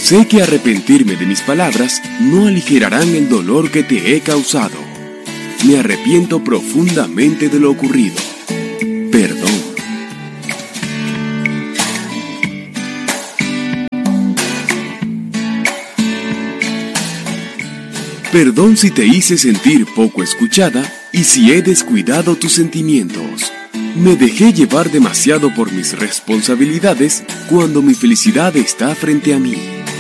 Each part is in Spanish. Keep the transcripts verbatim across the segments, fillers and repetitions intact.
Sé que arrepentirme de mis palabras no aligerarán el dolor que te he causado. Me arrepiento profundamente de lo ocurrido. Perdón. Perdón si te hice sentir poco escuchada y si he descuidado tus sentimientos. Me dejé llevar demasiado por mis responsabilidades cuando mi felicidad está frente a mí.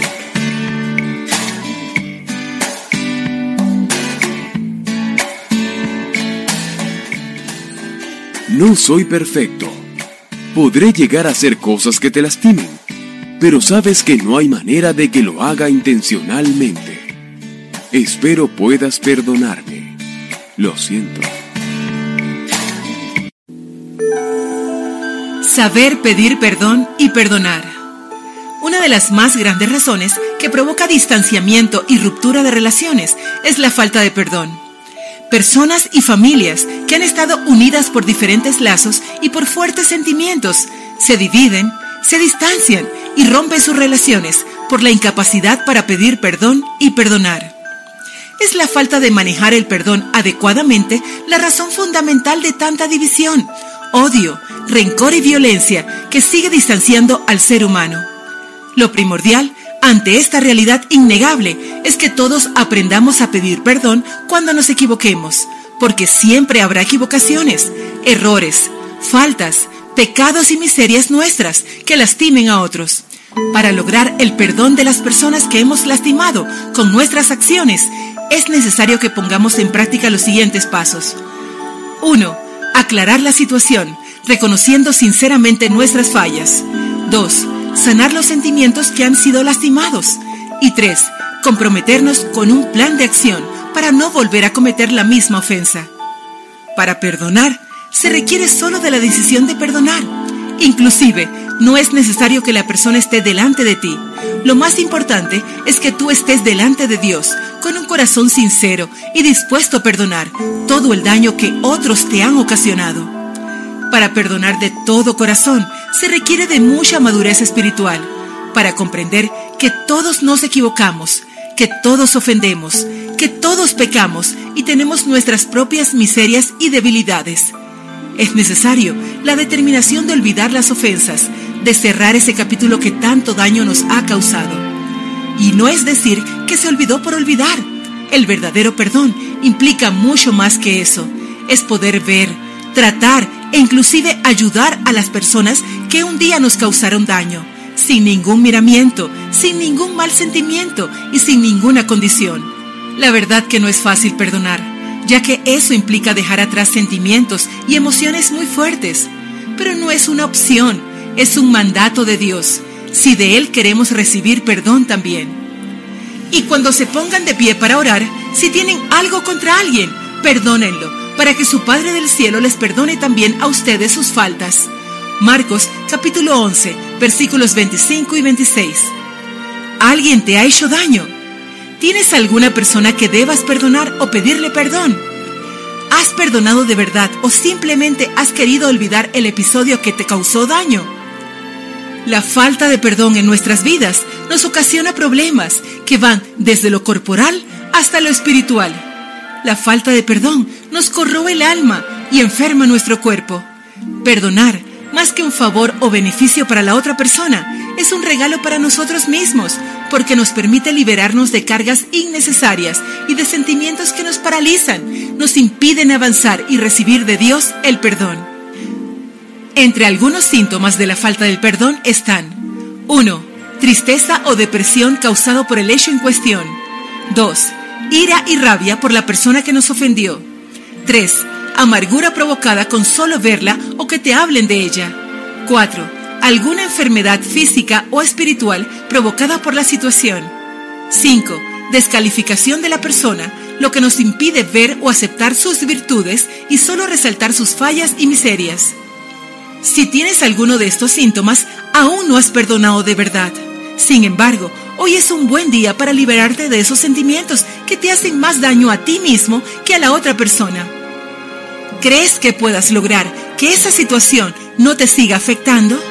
No soy perfecto. Podré llegar a hacer cosas que te lastimen, pero sabes que no hay manera de que lo haga intencionalmente. Espero puedas perdonarme. Lo siento. Saber pedir perdón y perdonar. Una de las más grandes razones que provoca distanciamiento y ruptura de relaciones es la falta de perdón. Personas y familias que han estado unidas por diferentes lazos y por fuertes sentimientos se dividen, se distancian y rompen sus relaciones por la incapacidad para pedir perdón y perdonar. Es la falta de manejar el perdón adecuadamente la razón fundamental de tanta división, odio, rencor y violencia que sigue distanciando al ser humano. Lo primordial ante esta realidad innegable es que todos aprendamos a pedir perdón cuando nos equivoquemos, porque siempre habrá equivocaciones, errores, faltas, pecados y miserias nuestras que lastimen a otros. Para lograr el perdón de las personas que hemos lastimado con nuestras acciones, es necesario que pongamos en práctica los siguientes pasos. uno. Aclarar la situación, reconociendo sinceramente nuestras fallas. dos. Sanar los sentimientos que han sido lastimados. Y tres. Comprometernos con un plan de acción para no volver a cometer la misma ofensa. Para perdonar, se requiere solo de la decisión de perdonar. Inclusive, no es necesario que la persona esté delante de ti. Lo más importante es que tú estés delante de Dios, con un corazón sincero y dispuesto a perdonar todo el daño que otros te han ocasionado. Para perdonar de todo corazón, se requiere de mucha madurez espiritual, para comprender que todos nos equivocamos, que todos ofendemos, que todos pecamos y tenemos nuestras propias miserias y debilidades. Es necesario la determinación de olvidar las ofensas, de cerrar ese capítulo que tanto daño nos ha causado. Y no es decir que se olvidó por olvidar. El verdadero perdón implica mucho más que eso. Es poder ver, tratar e inclusive ayudar a las personas que un día nos causaron daño, sin ningún miramiento, sin ningún mal sentimiento y sin ninguna condición. La verdad que no es fácil perdonar, ya que eso implica dejar atrás sentimientos y emociones muy fuertes. Pero no es una opción, es un mandato de Dios, si de Él queremos recibir perdón también. Y cuando se pongan de pie para orar, si tienen algo contra alguien, perdónenlo, para que su Padre del Cielo les perdone también a ustedes sus faltas. Marcos capítulo once, versículos veinticinco y veintiséis. ¿Alguien te ha hecho daño? ¿Tienes alguna persona que debas perdonar o pedirle perdón? ¿Has perdonado de verdad o simplemente has querido olvidar el episodio que te causó daño? La falta de perdón en nuestras vidas nos ocasiona problemas que van desde lo corporal hasta lo espiritual. La falta de perdón nos corroe el alma y enferma nuestro cuerpo. Perdonar, más que un favor o beneficio para la otra persona, es un regalo para nosotros mismos, porque nos permite liberarnos de cargas innecesarias y de sentimientos que nos paralizan, nos impiden avanzar y recibir de Dios el perdón. Entre algunos síntomas de la falta del perdón están: uno. Tristeza o depresión causado por el hecho en cuestión. dos. Ira y rabia por la persona que nos ofendió. tres. Amargura provocada con solo verla o que te hablen de ella. cuatro. Alguna enfermedad física o espiritual provocada por la situación. cinco. Descalificación de la persona, lo que nos impide ver o aceptar sus virtudes y solo resaltar sus fallas y miserias. Si tienes alguno de estos síntomas, aún no has perdonado de verdad. Sin embargo, hoy es un buen día para liberarte de esos sentimientos que te hacen más daño a ti mismo que a la otra persona. ¿Crees que puedas lograr que esa situación no te siga afectando?